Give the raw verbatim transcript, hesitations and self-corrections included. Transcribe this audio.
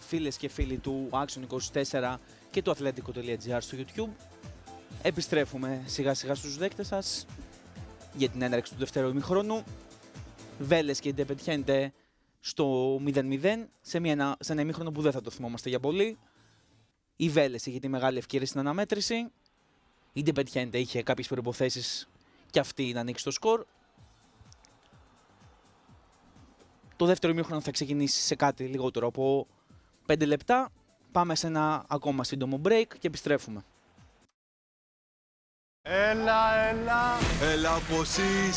φίλες και φίλοι του Action είκοσι τέσσερα και του Athletico.gr στο YouTube. Επιστρέφουμε σιγά σιγά στους δέκτες σας για την έναρξη του δεύτερου ημιχρόνου. Βέλες και Independiente στο μηδέν μηδέν, σε, μια, σε ένα ημίχρονο που δεν θα το θυμόμαστε για πολύ. Η Βέλες είχε τη μεγάλη ευκαιρία στην αναμέτρηση. Η Independiente είχε κάποιες προϋποθέσεις και αυτή να ανοίξει το σκορ. Το δεύτερο ημίχρονο θα ξεκινήσει σε κάτι λιγότερο από πέντε λεπτά. Πάμε σε ένα ακόμα σύντομο break και επιστρέφουμε. Έλα, έλα, Έλα πως